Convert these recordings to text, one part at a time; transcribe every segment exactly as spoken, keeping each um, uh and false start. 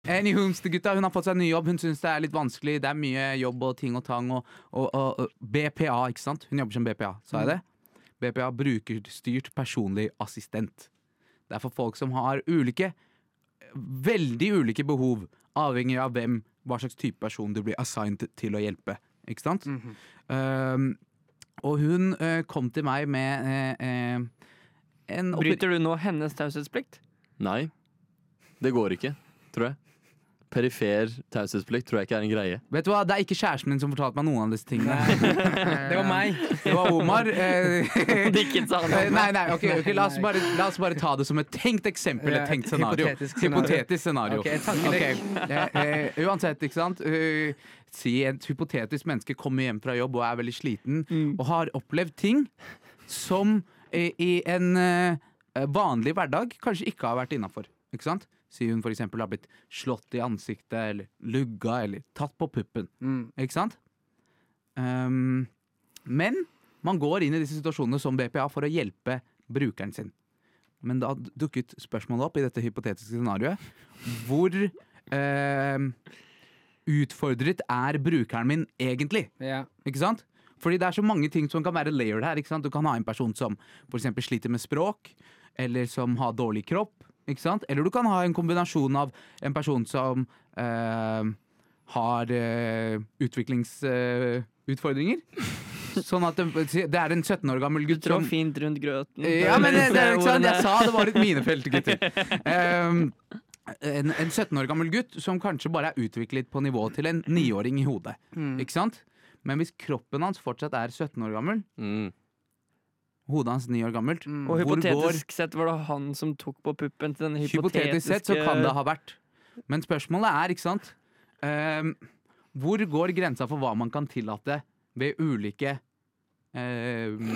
Anywho's, gutta, hun har fått seg en ny jobb. Hun synes det er litt vanskelig. Det er mye jobb og ting og tang. Og, og, og, og B P A, ikke sant? Hun jobber som B P A, sa jeg det? B P A, brukerstyrt personlig assistent. Det er for folk som har ulike, veldig ulike behov, avhengig av hvem, hva slags type person du blir assigned til å hjelpe. Ikke sant? Mm-hmm. Um, og hun uh, kom til meg med uh, uh, en... Bryter du nå hennes taushetsplikt? Nei, det går ikke, tror jeg. Perifer taushetsplikt tror jeg ikke er en greie. Vet du hva, det er ikke kjæresten min som fortalte meg noen av disse tingene. Det var meg. Det var Omar. Dikket sa han. Nei, nei, ok, okay la, oss bare, la oss bare ta det som et tenkt eksempel, et tenkt scenario. Hypotetisk scenario. Hypotetisk scenario. Okay, okay. eh, eh, uansett, ikke sant? Uh, si et hypotetisk menneske kommer hjem fra jobb og er veldig sliten, mm. og har opplevd ting som eh, i en eh, vanlig hverdag kanskje ikke har vært innenfor. Ikke sant? Si hun for eksempel har blitt slått i ansiktet, eller lugga, eller tatt på puppen. Mm. Ikke sant? Um, men man går inn i disse situasjonene som B P A for å hjelpe brukeren sin. Men da dukket spørsmålet opp i dette hypotetiske scenarioet. Hvor uh, utfordret er brukeren min egentlig? Ja. Ikke sant? Fordi det er så mange ting som kan være layered her. Ikke sant? Du kan ha en person som for eksempel sliter med språk, eller som har dårlig kropp. Ikke sant? Eller du kan ha en kombinasjon av en person som uh, har uh, utviklingsutfordringer. Uh, sånn at det, det er en sytten år gammel gutt som... Trå fint rundt grøten. Ja, men det, det er ikke sant. Jeg sa det var et minefelt, gutter. Um, en, en sytten år gammel gutt som kanskje bare er utviklet på nivå til en niåring i hodet. Mm. Ikke sant? Men hvis kroppen hans fortsatt er sytten år gammel... Mm. Hodet hans ni år gammelt. Mm. Og hypotetisk går... sett var det han som tok på puppen til denne hypotetiske... Hypotetisk sett så kan det ha vært. Men spørsmålet er, ikke sant, um, hvor går grensa for hva man kan tillate ved ulike um,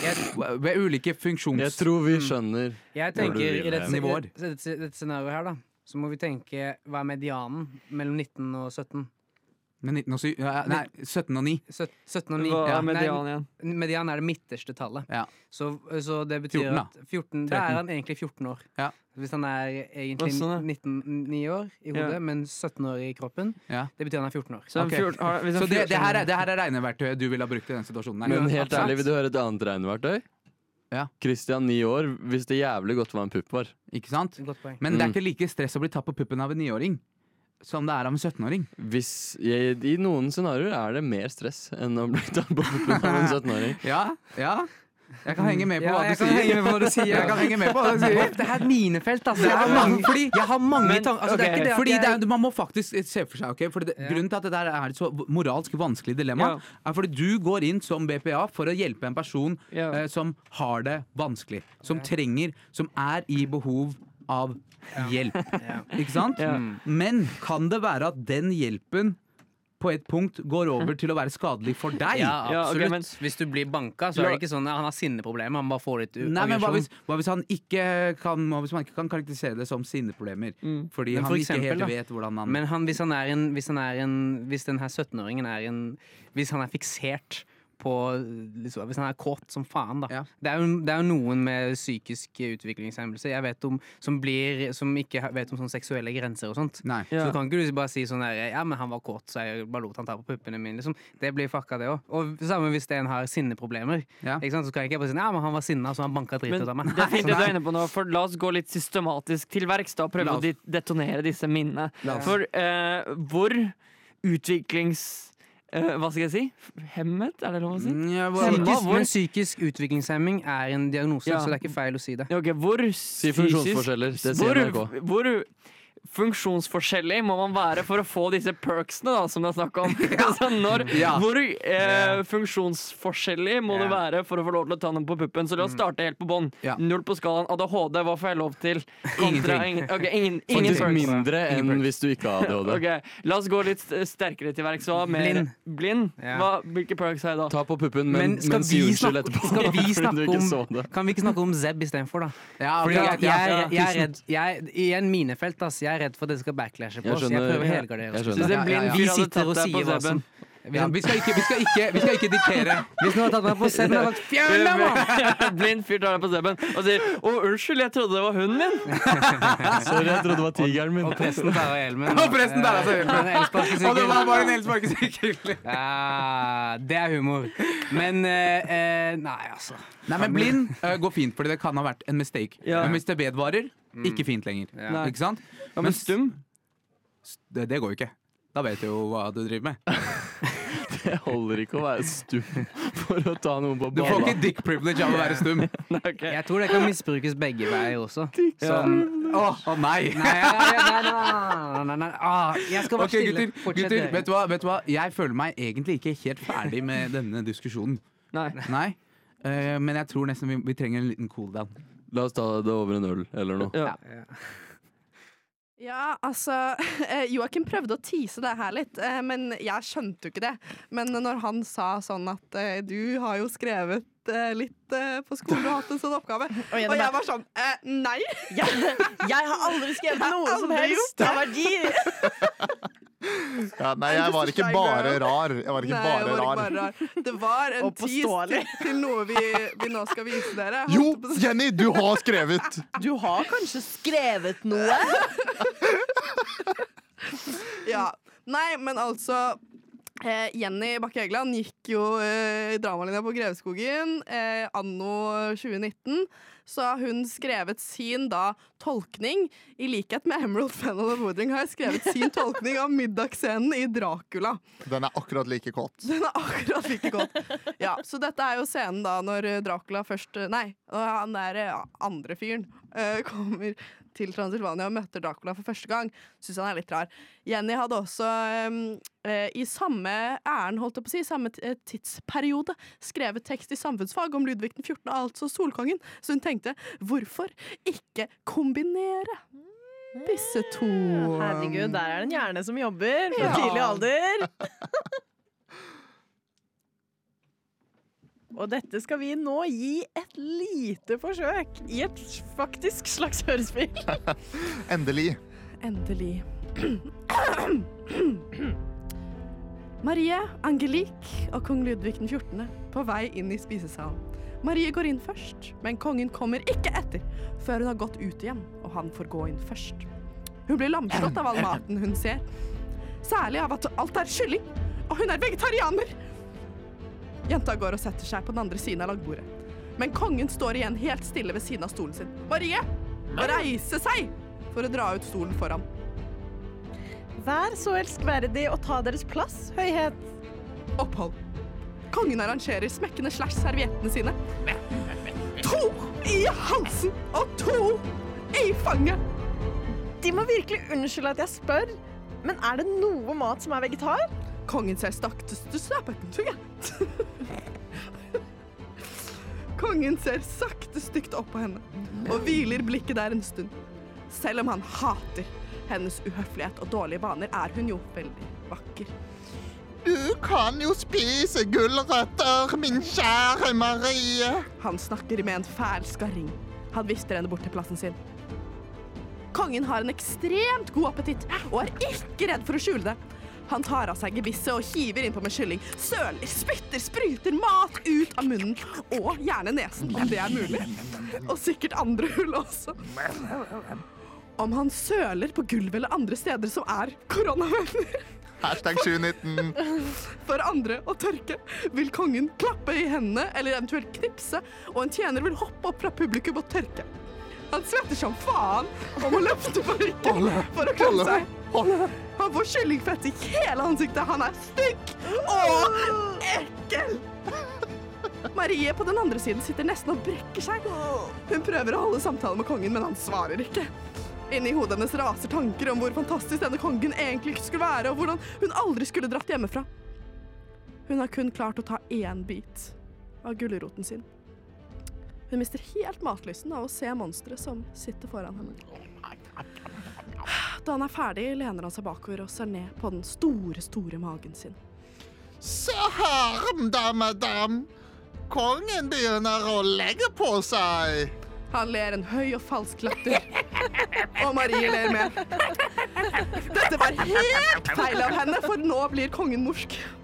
ved ulike funksjons... Jeg tror vi skjønner. Jeg tenker i dette, dette, dette scenarioet her da, så må vi tenke hva er medianen mellom nitten og sytten. nitten og syv, ja, nei, sytten og ni. sytten og ni. Hva er median igjen? Nei, median er det midterste tallet. Ja. Så, så det betyr fjorten, at fjorten, da er han egentlig fjorten år. Ja. Hvis han er egentlig nitten, ni år i hodet, ja. Men sytten år i kroppen, ja. Det betyr han er fjorten år. Så, okay. fjorten, har, så det, det, her er, det her er regneverktøyet du ville ha brukt i den situasjonen. Men helt ærlig, vil du høre et annet regneverktøy? Ja. Christian, ni år, hvis det jævlig godt var en pupp var. Ikke sant? Men det er ikke like stress å bli tatt på puppen av en niåring som det er av en sytten-åring. Hvis jeg, I noen scenarioer er det mer stress enn å bli tatt på puppen av en sytten-åring. Ja, ja. Jeg kan henge med på, ja, hva, du du henge med på hva du sier. Jeg kan henge med på hva du sier. Det her er minefelt, altså. Jeg har mange, fordi, jeg har mange tanker. Altså, okay, det fordi jeg... det er, man må faktisk se for seg, okay? For det, ja. Grunnen til at det der er et så moralsk vanskelig dilemma, ja. Er fordi du går inn som B P A for å hjelpe en person ja. eh, som har det vanskelig, som ja. Trenger, som er i behov av hjelp, ja. Ikke sant? Ja. Men kan det være at den hjelpen på et punkt går over til å være skadelig for deg? Ja, absolutt. Ja, okay, men hvis du blir banka, så er det ikke sånn at han har sinneproblemer, han bare får litt aggresjon. Nei, men hva hvis, hva hvis han ikke kan, hva hvis man ikke kan karakterisere det som sinneproblemer? Mm. Fordi men han for eksempel, ikke helt da, vet hvordan han... Men han, hvis han er en, hvis han er en, hvis den her sytten-åringen er en, hvis han er fiksert på, liksom, hvis han er kåt som faen da. Ja. Det, er jo, det er jo noen med psykisk utviklingshemmelse jeg vet om, som, blir, som ikke vet om sånne seksuelle grenser og sånt. Nei. Ja. Så kan ikke du bare si sånn der, ja, men han var kåt, så jeg bare lot han ta på puppene mine. Liksom. Det blir fucka det også. Og sammen hvis en har sinneproblemer, ja. Ikke sant? Så kan jeg ikke bare si, ja, men han var sinna, så han banket dritt ut av meg. Det er fint det du er inne på nå, for la oss gå litt systematisk til verks da, og prøve å detonere disse minnene. For uh, hvor utviklings... Uh, hva skal jeg si? Hemmet, er det lov å si? Ja, psykisk, men psykisk utviklingshemming er en diagnose, ja. Så det er ikke feil å si det. Okay, hvor si funksjonsforskjeller, det sier N R K. Hvor, hvor funksjonsforskjellig må man være for å få disse perksene da, som det er snakk om? Ja. Altså, når, ja. Hvor eh, funksjonsforskjellig må ja. Det være for å få lov til å ta noen på puppen? Så la oss starte helt på bånn. Ja. Null på skalaen. A D H D, hva får jeg lov til? Kontra, ingen, okay, ingen, ingen perks. Mindre enn ingen hvis du ikke har A D H D. Okay. La oss gå litt sterkere til verks. Blind. Blind? Ja. Hva, hvilke perks har jeg da? Ta på puppen, men, men men si unnskyld etterpå. Skal vi snakke om, kan vi ikke snakke om Zeb i stedet for da? Ja, fordi okay, jeg, jeg, jeg, jeg er redd, jeg, i en minefelt, ass, jeg er redd for at det skal backlashe på oss. Jeg, jeg prøver å helgardere oss. Ja, ja, ja. Vi sitter og sier hva som Ja, vi, skal ikke, vi, skal ikke, vi skal ikke diktere. Hvis noen har tatt meg på sebben, har jeg sagt fjern deg, mann! Blind fyr tar deg på sebben og sier 'Å, unnskyld, jeg trodde det var hunden min'. Sorry, jeg trodde det var tigeren min. Og presten tar av hjelmen. Og presten tar av seg hjelmen. Og det var bare en elsparkesykkel. Ja, det er humor. Men eh, eh, nei, altså. Nei, men blind uh, går fint, fordi det kan ha vært en mistake. Ja. Men hvis det vedvarer, ikke fint lenger. Ja. Ikke sant? Ja, men stum? Det, det går jo ikke. Da vet du jo hva du driver med. Det holder ikke å være stum for å ta noen på Du får balla. ikke dick privilege av å være stum. Okay. Jeg tror det kan misbrukes begge veier også. Som Å, å nei! Nei, nei, nei, nei, nei, nei. Ah, jeg skal være Ok, stille. gutter, Fortsett, gutter dere. vet, du hva, vet du hva? Jeg føler meg egentlig ikke helt ferdig med denne diskusjonen. Nei. Nei, eh, men jeg tror nesten vi, vi trenger en liten cooldown. La oss ta det over en øl eller noe. Ja. Ja, altså eh, Joakim prøvde å tease det her litt, eh, men jeg skjønte jo ikke det. Men når han sa sånn at eh, du har jo skrevet eh, litt eh, på skolen og hatt en sånn oppgave, Og jeg, og jeg var sånn eh, nei! jeg, jeg har aldri skrevet noe som aldri helst av verdi. Ja, nei, jeg var ikke bare rar. Jeg var ikke Nei, jeg bare var ikke rar. bare rar. Det var en Og tease påståelig. til, til noe vi, vi nå skal vise dere. Jo, Holdt på å si- Jenny, du har skrevet! Du har kanskje skrevet noe? Ja. Nei, men altså eh, Jenny Bakke Egeland gikk jo eh, dramalinja på Greveskogen eh, anno tjue nitten. Så har hun skrevet sin da tolkning. I likhet med Emerald Fennel og Woodring har jeg skrevet sin tolkning av middagsscenen i Dracula. Den er akkurat like kåt. Den er akkurat like godt. Ja, så dette er jo scenen da når Dracula først Nei, han der ja, andre fyren eh, kommer til Transylvania og møter Dracula for første gang. Synes han er litt rar. Jenny hadde også eh, i samme æren, holdt jeg på å si, samme t- tidsperiode, skrevet tekst i samfunnsfag om Ludvig den fjortende, altså Solkongen. Så hun tenkte, hvorfor ikke kombinere disse to? Herregud, der er det en hjerne som jobber fra Ja. tidlig alder. Og dette skal vi nå gi et lite forsøk i et faktisk slags hørespill. Endelig. Endelig. Marie, Angelique og kong Ludvig den fjortende på vei inn i spisesalen. Marie går inn først, men kongen kommer ikke etter før hun har gått ut igjen, og han får gå inn først. Hun blir lamslått av all maten hun ser, særlig av at alt er kylling, og hun er vegetarianer. Jenta går og setter seg på den andre siden av laggbordet, men kongen står igjen helt stille ved siden av stolen sin. Marie må reise seg for å dra ut stolen foran. Vær så elskverdig å ta deres plass, høyhet. Opphold. Kongen arrangerer smekkene slash serviettene sine. To i halsen og to i fanget. De må virkelig unnskylde at jeg spør, men er det noe mat som er vegetar? Kongen ser sakte Kongen ser sakte stygt opp på henne og hviler blikket der en stund. Selv om han hater hennes uhøflighet og dårlige vaner, er hun jo veldig vakker. Du kan jo spise gulrøtter, min kjære Marie. Han snakker med en fæl skarring. Han vister henne bort til plassen sin. Kongen har en ekstremt god appetitt og er ikke redd for å skjule det. Han tar av seg gebisset og hiver innpå med kylling. Søler, spytter, spruter mat ut av munnen. Og gjerne nesen, om det er mulig. Og sikkert andre hull også. Om han søler på gulvet eller andre steder som er koronavennner. Hashtag tjue nitten. For andre å tørke vil kongen klappe i hendene eller eventuelt knipse, og en tjener vil hoppe opp fra publikum og tørke. Han svetter som faen og må løfte parykken for å klare seg. Han får kyllingfett i hele ansiktet. Han er stygg og ekkel. Marie på den andre siden sitter nesten og brekker seg. Hun prøver å holde samtalen med kongen, men han svarer ikke. Inni hodet hennes raser tanker om hvor fantastisk denne kongen egentlig skulle være, og hvordan hun aldri skulle dratt hjemmefra. Hun har kun klart å ta én bit av gulroten sin. Hun mister helt matlysten av å se monsteret som sitter foran henne. Da han er ferdig, lener han seg bakover og ser ned på den store, store magen sin. Se her, da, madame. Kongen begynner å legge på seg. Han ler en høy og falsk latter, og Marie ler med. Dette var helt feil av henne, for nå blir kongen morsk.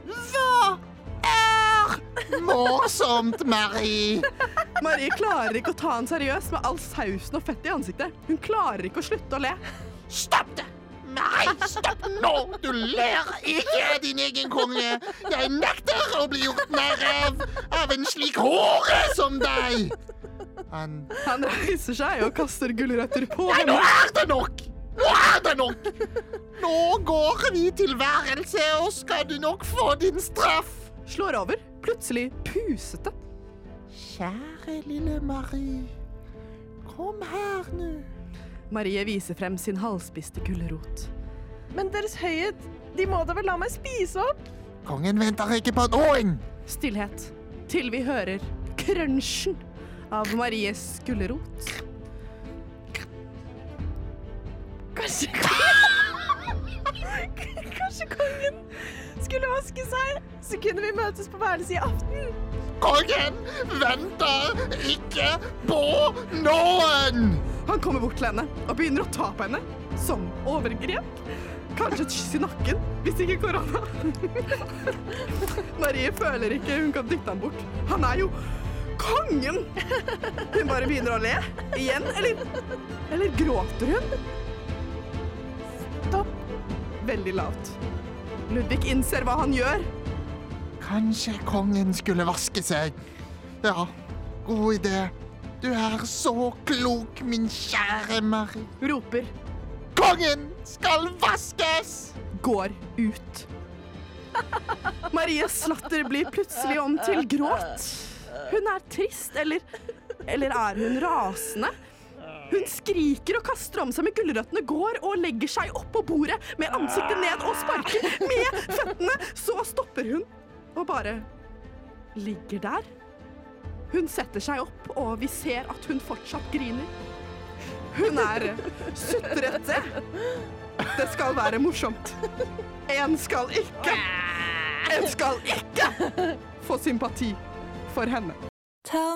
Hva er morsomt, Marie? Marie klarer ikke å ta han seriøst med all sausen og fett i ansiktet. Hun klarer ikke å slutte å le. Stopp det! Nei, stopp nå! Du ler ikke av din egen konge. Jeg nekter å bli gjort nær av av en slik håre som deg. Han... Han reiser seg og kaster gulrøtter på Nei, henne. nå er det nok! Nå er det nok! Nå går vi til værelse, og skal du nok få din straff. Slår over, plutselig pusete. Kjære lille Marie, kom her nå. Marie viser frem sin halvspiste gulrot. Men deres høyhet, de må da vel la meg spise opp? Kongen venter ikke på noen. Stillhet, til vi hører krønsjen av Maries gulrot. Kanskje Kanskje kongen skulle vaske seg, så kunne vi møtes på værelset i aften. Kongen venter ikke på noen. Han kommer bort til henne og begynner å ta på henne som overgrep. Kanskje et kyss i nakken, hvis ikke korona. Marie føler ikke hun kan dytte ham bort. Han er jo kongen. Hun bare begynner å le. Igjen, eller, eller gråter hun? Stopp. Veldig lavt. Ludvig innser hva han gjør. Kanskje kongen skulle vaske seg. Ja, god idé. Du er så klok, min kjære Marie. Roper. Kongen skal vaskes! Går ut. Maries latter blir plutselig om til gråt. Hun er trist, eller, eller er hun rasende? Hun skriker og kaster om seg med gulrøttene, går og legger seg opp på bordet med ansiktet ned og sparker med føttene. Så stopper hun og bare ligger der. Hun setter seg opp, og vi ser at hun fortsatt griner. Hun er sutrete. Det skal være morsomt. En skal ikke, en skal ikke få sympati for henne.